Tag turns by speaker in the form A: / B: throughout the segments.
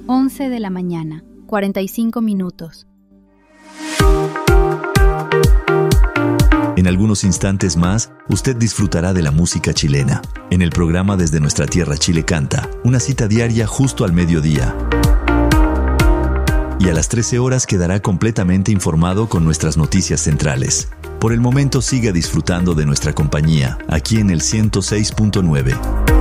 A: 11 de la mañana, 45 minutos.
B: En algunos instantes más, usted disfrutará de la música chilena. En el programa Desde Nuestra Tierra Chile Canta, una cita diaria justo al mediodía. Y a las 13 horas quedará completamente informado con nuestras noticias centrales. Por el momento siga disfrutando de nuestra compañía, aquí en el 106.9.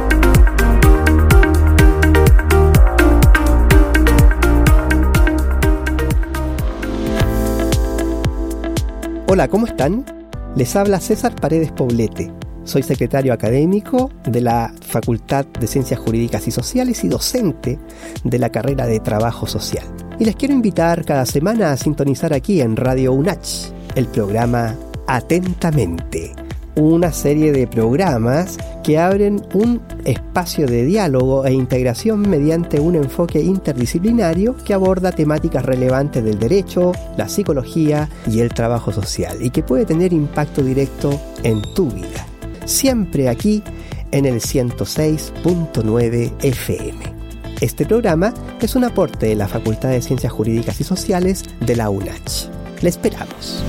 C: Hola, ¿cómo están? Les habla César Paredes Poblete. Soy secretario académico de la Facultad de Ciencias Jurídicas y Sociales y docente de la carrera de Trabajo Social. Y les quiero invitar cada semana a sintonizar aquí en Radio UNACH, el programa Atentamente, una serie de programas que abren un espacio de diálogo e integración mediante un enfoque interdisciplinario que aborda temáticas relevantes del derecho, la psicología y el trabajo social y que puede tener impacto directo en tu vida. Siempre aquí en el 106.9 FM. Este programa es un aporte de la Facultad de Ciencias Jurídicas y Sociales de la UNACH. ¡Le esperamos!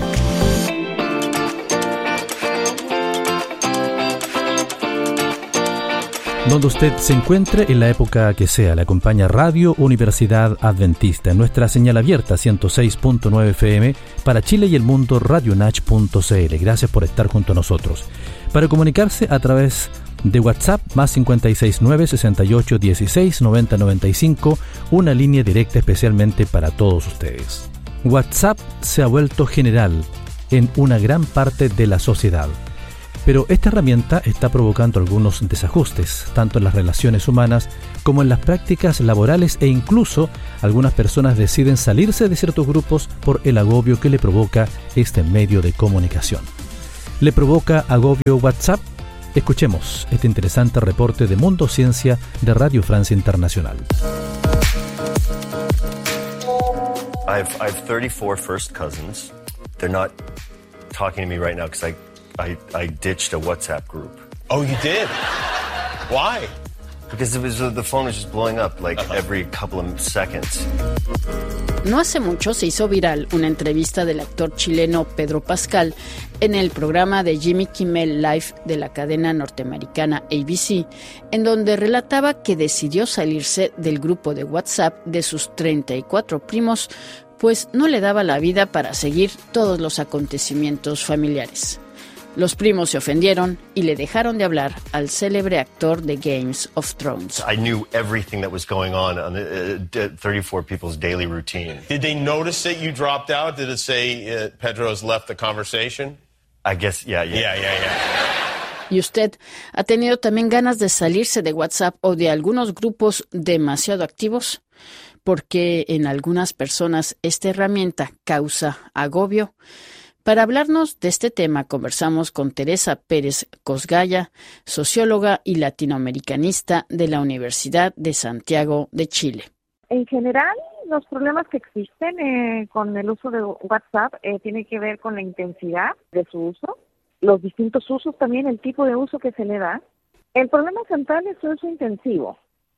D: Donde usted se encuentre en la época que sea, le acompaña Radio Universidad Adventista en nuestra señal abierta 106.9 FM para Chile y el mundo, radiounach.cl. Gracias por estar junto a nosotros. Para comunicarse a través de WhatsApp, más 569 68 16 90 95, una línea directa especialmente para todos ustedes. WhatsApp se ha vuelto general en una gran parte de la sociedad. Pero esta herramienta está provocando algunos desajustes, tanto en las relaciones humanas como en las prácticas laborales, e incluso algunas personas deciden salirse de ciertos grupos por el agobio que le provoca este medio de comunicación. ¿Le provoca agobio WhatsApp? Escuchemos este interesante reporte de Mundo Ciencia de Radio Francia Internacional.
E: I have 34 first cousins. They're not talking to me right now because I ditched a WhatsApp group.
F: Oh, you did? Why?
E: Because the phone was just blowing up like every couple of seconds.
G: No hace mucho se hizo viral una entrevista del actor chileno Pedro Pascal en el programa de Jimmy Kimmel Live de la cadena norteamericana ABC, en donde relataba que decidió salirse del grupo de WhatsApp de sus 34 primos, pues no le daba la vida para seguir todos los acontecimientos familiares. Los primos se ofendieron y le dejaron de hablar al célebre actor de Games of Thrones.
E: I knew everything that was going on the 34 people's daily routine.
F: Did they notice that you dropped out? Did it say Pedro has left the conversation?
E: I guess, yeah.
G: ¿Y usted ha tenido también ganas de salirse de WhatsApp o de algunos grupos demasiado activos? Porque en algunas personas esta herramienta causa agobio. Para hablarnos de este tema conversamos con Teresa Pérez Cosgaya, socióloga y latinoamericanista de la Universidad de Santiago de Chile.
H: En general, los problemas que existen con el uso de WhatsApp tienen que ver con la intensidad de su uso, los distintos usos también, el tipo de uso que se le da. El problema central es su uso intensivo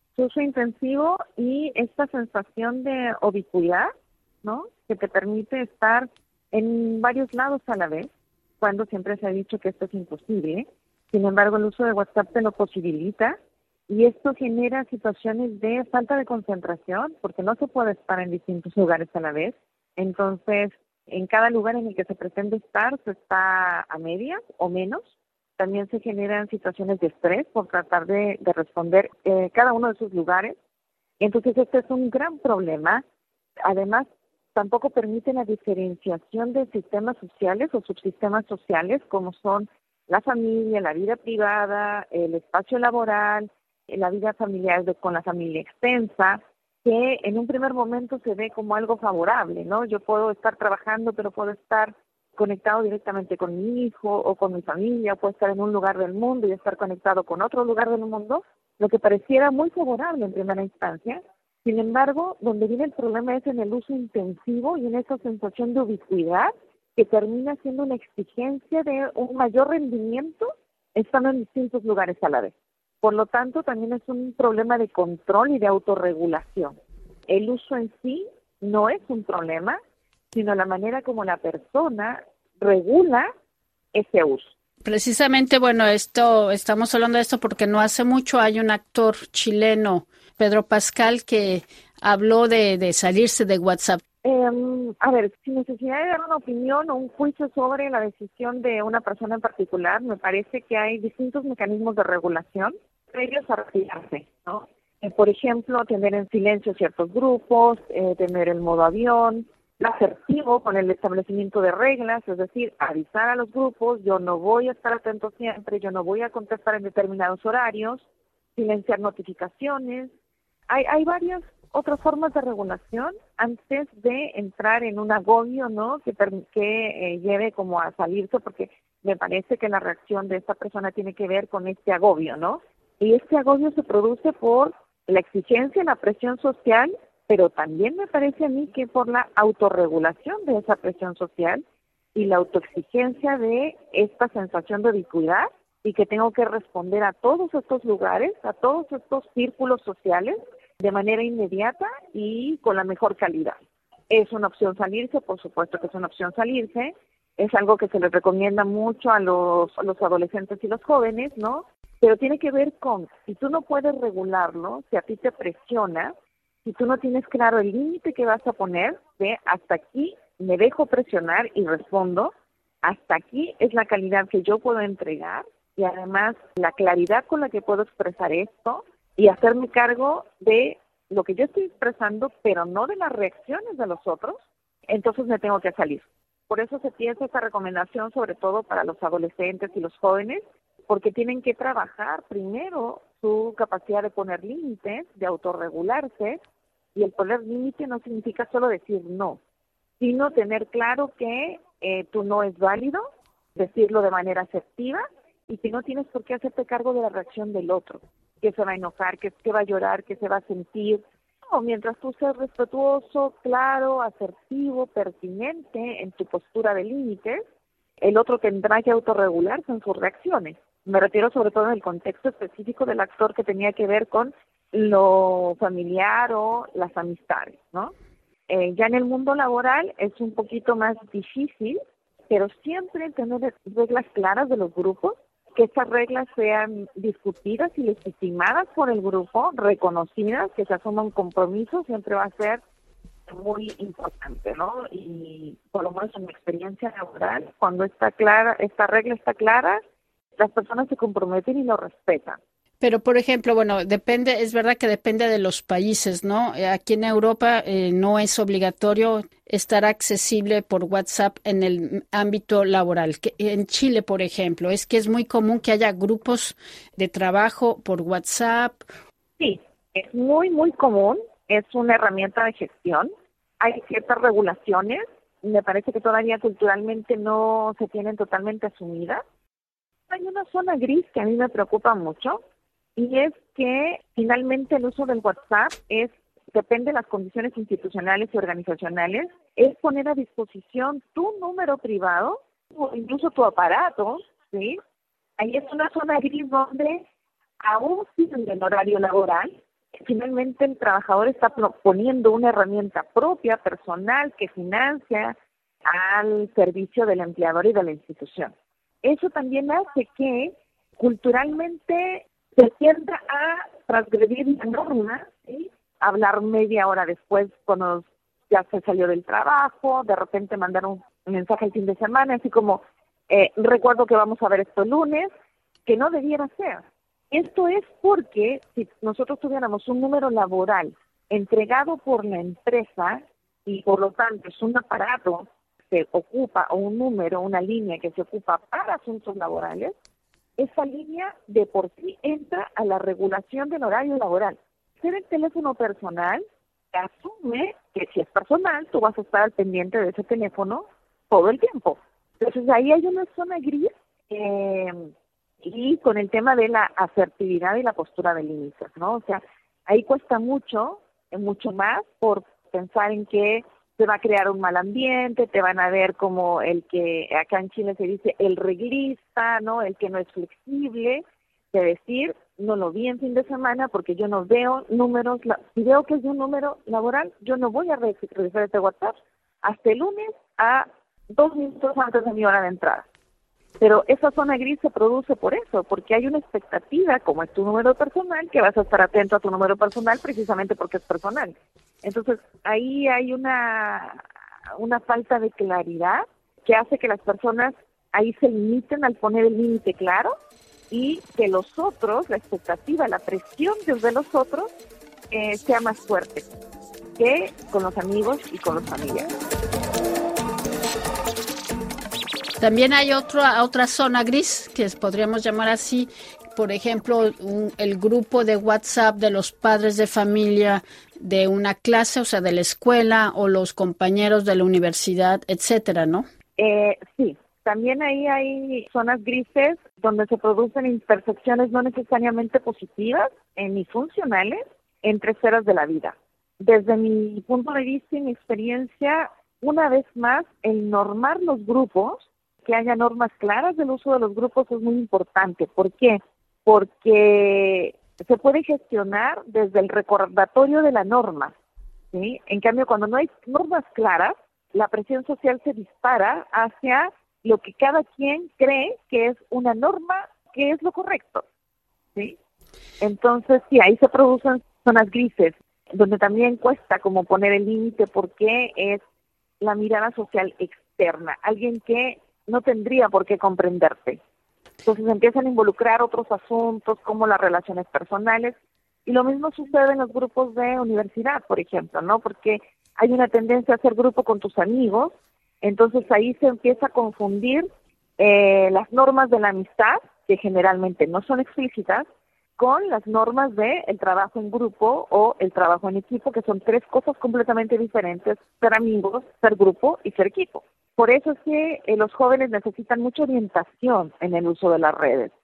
H: y esta sensación de ubicuidad, ¿no?, que te permite estar en varios lados a la vez, cuando siempre se ha dicho que esto es imposible. Sin embargo, el uso de WhatsApp te lo posibilita y esto genera situaciones de falta de concentración porque no se puede estar en distintos lugares a la vez. Entonces, en cada lugar en el que se pretende estar, se está a medias o menos. También se generan situaciones de estrés por tratar de responder cada uno de esos lugares. Entonces, este es un gran problema. Además, tampoco permite la diferenciación de sistemas sociales o subsistemas sociales como son la familia, la vida privada, el espacio laboral, la vida familiar con la familia extensa, que en un primer momento se ve como algo favorable, ¿no? Yo puedo estar trabajando, pero puedo estar conectado directamente con mi hijo o con mi familia, o puedo estar en un lugar del mundo y estar conectado con otro lugar del mundo, lo que pareciera muy favorable en primera instancia. Sin embargo, donde viene el problema es en el uso intensivo y en esa sensación de ubicuidad que termina siendo una exigencia de un mayor rendimiento estando en distintos lugares a la vez. Por lo tanto, también es un problema de control y de autorregulación. el uso en sí no es un problema, sino la manera como la persona regula ese uso.
G: Precisamente, bueno, estamos hablando de esto porque no hace mucho hay un actor chileno, Pedro Pascal, que habló de salirse de WhatsApp.
H: A ver, sin necesidad de dar una opinión o un juicio sobre la decisión de una persona en particular, me parece que hay distintos mecanismos de regulación previos a retirarse, ¿no? Por ejemplo, tener en silencio ciertos grupos, tener el modo avión, asertivo con el establecimiento de reglas, es decir, avisar a los grupos, yo no voy a estar atento siempre, yo no voy a contestar en determinados horarios, silenciar notificaciones. Hay varias otras formas de regulación antes de entrar en un agobio, ¿no? Que lleve como a salirse, porque me parece que la reacción de esta persona tiene que ver con este agobio, ¿no? Y este agobio se produce por la exigencia, la presión social, pero también me parece a mí que por la autorregulación de esa presión social y la autoexigencia de esta sensación de ubicuidad y que tengo que responder a todos estos lugares, a todos estos círculos sociales de manera inmediata y con la mejor calidad. ¿Es una opción salirse? Por supuesto que es una opción salirse. Es algo que se les recomienda mucho a los adolescentes y los jóvenes, ¿no? Pero tiene que ver con, si tú no puedes regularlo, si a ti te presiona, si tú no tienes claro el límite que vas a poner, de hasta aquí me dejo presionar y respondo, hasta aquí es la calidad que yo puedo entregar y además la claridad con la que puedo expresar esto y hacerme cargo de lo que yo estoy expresando, pero no de las reacciones de los otros, entonces me tengo que salir. Por eso se piensa esta recomendación sobre todo para los adolescentes y los jóvenes, porque tienen que trabajar primero su capacidad de poner límites, de autorregularse, y el poner límite no significa solo decir no, sino tener claro que tu no es válido, decirlo de manera asertiva, y que no tienes por qué hacerte cargo de la reacción del otro, que se va a enojar, que va a llorar, que se va a sentir. No, mientras tú seas respetuoso, claro, asertivo, pertinente en tu postura de límites, el otro tendrá que autorregularse en sus reacciones. Me refiero sobre todo en el contexto específico del actor que tenía que ver con lo familiar o las amistades, ¿no? Ya en el mundo laboral es un poquito más difícil, pero siempre tener reglas claras de los grupos, que estas reglas sean discutidas y legitimadas por el grupo, reconocidas, que se asuma un compromiso, siempre va a ser muy importante, ¿no? Y por lo menos en mi experiencia laboral, cuando está clara, esta regla está clara, las personas se comprometen y lo respetan.
G: Pero, por ejemplo, bueno, es verdad que depende de los países, ¿no? Aquí en Europa no es obligatorio estar accesible por WhatsApp en el ámbito laboral. En Chile, por ejemplo, es que es muy común que haya grupos de trabajo por WhatsApp.
H: Sí, es muy, muy común. Es una herramienta de gestión. Hay ciertas regulaciones. Me parece que todavía culturalmente no se tienen totalmente asumidas. Hay una zona gris que a mí me preocupa mucho. Y es que finalmente el uso del WhatsApp depende de las condiciones institucionales y organizacionales, es poner a disposición tu número privado o incluso tu aparato, ¿sí? Ahí es una zona gris donde aún sin el horario laboral, finalmente el trabajador está poniendo una herramienta propia, personal, que financia al servicio del empleador y de la institución. Eso también hace que culturalmente se tienda a transgredir la norma, ¿sí? Hablar media hora después cuando ya se salió del trabajo, de repente mandar un mensaje el fin de semana, así como, recuerdo que vamos a ver esto el lunes, que no debiera ser. Esto es porque si nosotros tuviéramos un número laboral entregado por la empresa y por lo tanto es un aparato que se ocupa, o un número, una línea que se ocupa para asuntos laborales, esa línea de por sí entra a la regulación del horario laboral. Ser el teléfono personal asume que si es personal, tú vas a estar al pendiente de ese teléfono todo el tiempo. Entonces ahí hay una zona gris y con el tema de la asertividad y la postura de límites, ¿no? O sea, ahí cuesta mucho más por pensar en que se va a crear un mal ambiente, te van a ver como el que acá en Chile se dice el reglista, ¿no? El que no es flexible, de decir, no lo vi en fin de semana porque yo no veo números. Si veo que es de un número laboral, yo no voy a revisar este WhatsApp hasta el lunes a 2 minutos antes de mi hora de entrada. Pero esa zona gris se produce por eso, porque hay una expectativa, como es tu número personal, que vas a estar atento a tu número personal precisamente porque es personal. Entonces, ahí hay una falta de claridad que hace que las personas ahí se limiten al poner el límite claro y que los otros, la expectativa, la presión desde los otros sea más fuerte que con los amigos y con los familiares.
G: También hay otra zona gris, que podríamos llamar así, por ejemplo, el grupo de WhatsApp de los padres de familia de una clase, o sea, de la escuela, o los compañeros de la universidad, etcétera, ¿no?
H: Sí. También ahí hay zonas grises donde se producen intersecciones no necesariamente positivas ni funcionales entre esferas de la vida. Desde mi punto de vista y mi experiencia, una vez más, el normar los grupos, que haya normas claras del uso de los grupos es muy importante. ¿Por qué? Porque se puede gestionar desde el recordatorio de la norma, ¿sí? En cambio, cuando no hay normas claras, la presión social se dispara hacia lo que cada quien cree que es una norma, que es lo correcto, ¿sí? Entonces, sí, ahí se producen zonas grises, donde también cuesta como poner el límite porque es la mirada social externa, alguien que no tendría por qué comprenderte. Entonces empiezan a involucrar otros asuntos como las relaciones personales, y lo mismo sucede en los grupos de universidad, por ejemplo, ¿no? Porque hay una tendencia a hacer grupo con tus amigos. Entonces ahí se empieza a confundir las normas de la amistad, que generalmente no son explícitas, con las normas del trabajo en grupo o el trabajo en equipo, que son tres cosas completamente diferentes: ser amigos, ser grupo y ser equipo. Por eso es que los jóvenes necesitan mucha orientación en el uso de las redes.